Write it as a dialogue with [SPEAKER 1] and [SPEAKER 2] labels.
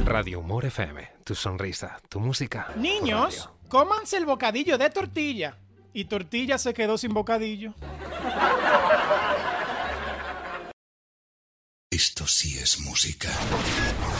[SPEAKER 1] Radio Humor FM, tu sonrisa, tu música.
[SPEAKER 2] Niños, cómanse el bocadillo de tortilla. Y tortilla se quedó sin bocadillo.
[SPEAKER 3] Esto sí es música.